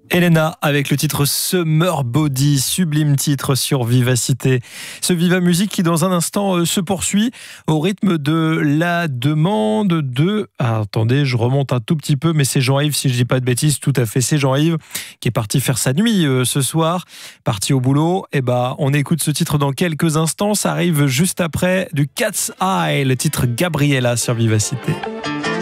Elena avec le titre Summer Body, sublime titre sur Vivacité. Ce Viva Musique qui dans un instant se poursuit au rythme de la demande de... Ah, attendez, je remonte un tout petit peu, mais c'est Jean-Yves, si je dis pas de bêtises, tout à fait, c'est Jean-Yves qui est parti faire sa nuit ce soir, parti au boulot. Et on écoute ce titre dans quelques instants, ça arrive juste après du Cat's Eye, le titre Gabriella sur Vivacité.